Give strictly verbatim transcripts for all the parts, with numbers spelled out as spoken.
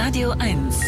Radio eins.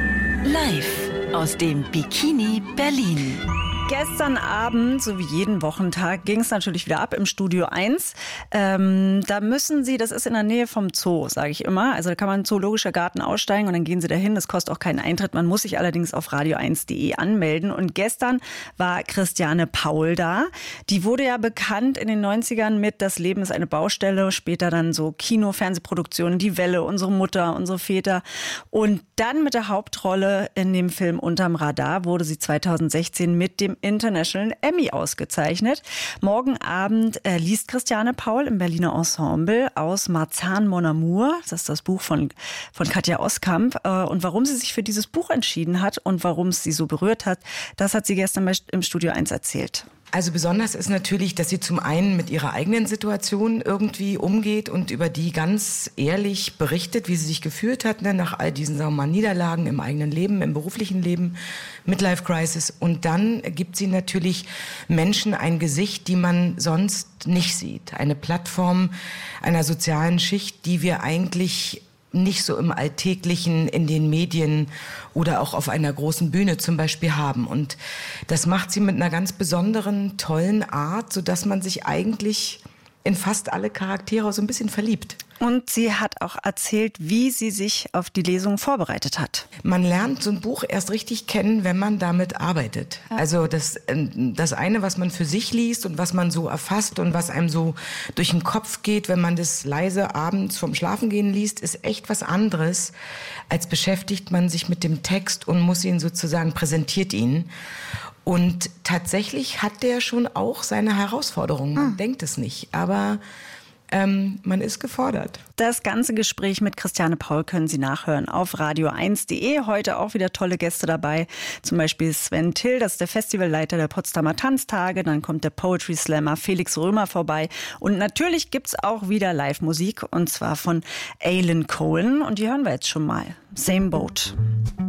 Live aus dem Bikini Berlin. Gestern Abend, so wie jeden Wochentag, ging es natürlich wieder ab im Studio eins. Ähm, da müssen Sie, das ist in der Nähe vom Zoo, sage ich immer. Also da kann man Zoologischer Garten aussteigen und dann gehen Sie dahin. Das kostet auch keinen Eintritt. Man muss sich allerdings auf radio eins punkt de anmelden. Und gestern war Christiane Paul da. Die wurde ja bekannt in den neunzigern mit Das Leben ist eine Baustelle. Später dann so Kino-, Fernsehproduktionen, Die Welle, Unsere Mutter, Unsere Väter. Und dann mit der Hauptrolle in dem Film Unterm Radar wurde sie zweitausendsechzehn mit dem International Emmy ausgezeichnet. Morgen Abend äh, liest Christiane Paul im Berliner Ensemble aus Marzahn Mon Amour. Das ist das Buch von, von Katja Oskamp. Äh, und warum sie sich für dieses Buch entschieden hat und warum es sie so berührt hat, das hat sie gestern im Studio eins erzählt. Also besonders ist natürlich, dass sie zum einen mit ihrer eigenen Situation irgendwie umgeht und über die ganz ehrlich berichtet, wie sie sich gefühlt hat, ne, nach all diesen, sagen wir mal, Niederlagen im eigenen Leben, im beruflichen Leben, Midlife Crisis. Und dann gibt sie natürlich Menschen ein Gesicht, die man sonst nicht sieht. Eine Plattform einer sozialen Schicht, die wir eigentlich nicht so im Alltäglichen, in den Medien oder auch auf einer großen Bühne zum Beispiel haben. Und das macht sie mit einer ganz besonderen, tollen Art, sodass man sich eigentlich in fast alle Charaktere so ein bisschen verliebt. Und sie hat auch erzählt, wie sie sich auf die Lesung vorbereitet hat. Man lernt so ein Buch erst richtig kennen, wenn man damit arbeitet. Ja. Also das, das eine, was man für sich liest und was man so erfasst und was einem so durch den Kopf geht, wenn man das leise abends vom Schlafengehen liest, ist echt was anderes, als beschäftigt man sich mit dem Text und muss ihn sozusagen, präsentiert ihn. Und tatsächlich hat der schon auch seine Herausforderungen. Man hm. denkt es nicht, aber ähm, man ist gefordert. Das ganze Gespräch mit Christiane Paul können Sie nachhören auf radio eins punkt de. Heute auch wieder tolle Gäste dabei. Zum Beispiel Sven Till, das ist der Festivalleiter der Potsdamer Tanztage. Dann kommt der Poetry Slammer Felix Römer vorbei. Und natürlich gibt's auch wieder Live-Musik, und zwar von Aileen Cohen. Und die hören wir jetzt schon mal. Same Boat.